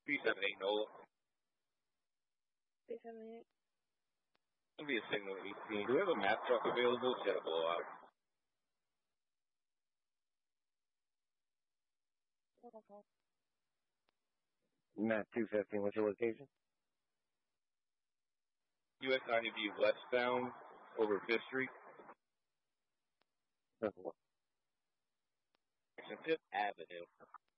378 NOLA. 378. It'll be a signal 18. Do we have a map truck available? It's got a blowout. Okay. Matt 215, what's your location? US 90V westbound over 5th Street. Simple. Fifth Avenue.